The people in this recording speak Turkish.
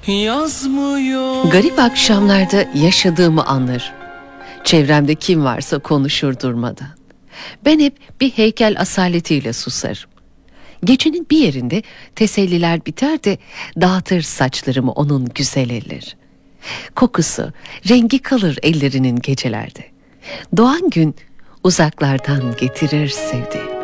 yazmıyor. Garip akşamlarda yaşadığımı anlarım. Çevremde kim varsa konuşur durmadan. Ben hep bir heykel asaletiyle susarım. Gecenin bir yerinde teselliler biter de dağıtır saçlarımı onun güzel elleri. Kokusu, rengi kalır ellerinin gecelerde. Doğan gün uzaklardan getirir sevdiğim.